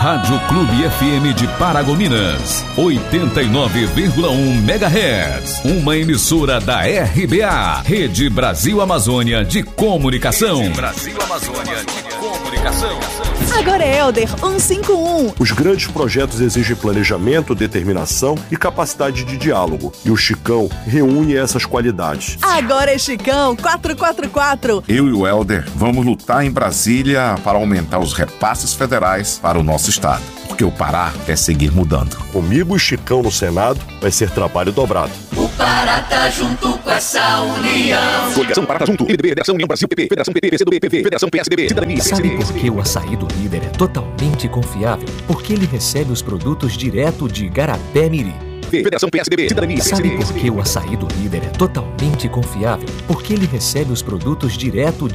Rádio Clube FM de Paragominas, 89,1 MHz. Uma emissora da RBA, Rede Brasil Amazônia de Comunicação. Rede Brasil Amazônia de Comunicação. Agora é Helder 151. Os grandes projetos exigem planejamento, determinação e capacidade de diálogo. E o Chicão reúne essas qualidades. Agora é Chicão 444. Eu e o Helder vamos lutar em Brasília para aumentar os repasses federais para o nosso estado. Porque o Pará quer seguir mudando. Comigo e Chicão no Senado vai ser trabalho dobrado. O Pará tá junto com essa união. Coligação Pará tá junto. MDB, Federação União Brasil, PP, Federação PT, PCdoB, PV, Federação PSDB, Cidadania. Sabe por que o açaí do líder é totalmente confiável? Porque ele recebe os produtos direto de Igarapé-Miri. Federação PSDB, Cidadania. Sabe por que o açaí do líder é totalmente confiável? Porque ele recebe os produtos direto